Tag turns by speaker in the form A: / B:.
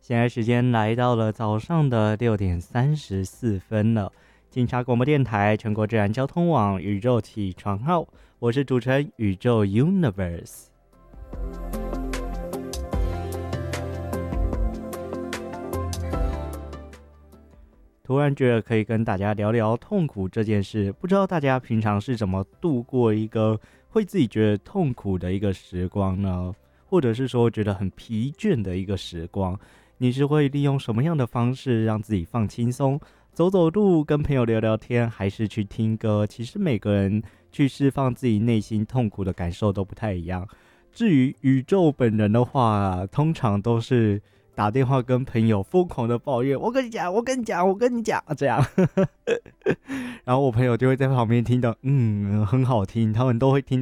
A: 现在时间来到了早上的6:34了。警察广播电台全国自然交通网宇宙起床号，我是主持人宇宙 Universe。突然觉得可以跟大家聊聊痛苦这件事，不知道大家平常是怎么度过一个会自己觉得痛苦的一个时光呢？或者是说觉得很疲倦的一个时光，你是会利用什么样的方式让自己放轻松？走走路，跟朋友聊聊天，还是去听歌？其实每个人去释放自己内心痛苦的感受都不太一样。至于宇宙本人的话，通常都是打电话跟朋友疯狂的抱怨，我跟你讲，我跟你讲，我跟你讲，这样。然后我朋友就会在旁边听到，很好听，他们都会听